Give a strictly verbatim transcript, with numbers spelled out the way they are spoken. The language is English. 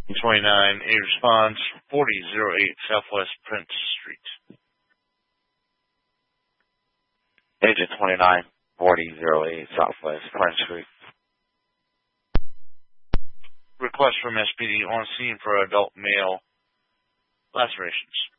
twenty-nine, a response, forty oh eight Southwest Prince Street. Agent twenty-nine, forty oh eight Southwest Prince Street. Request from S P D on scene for adult male lacerations.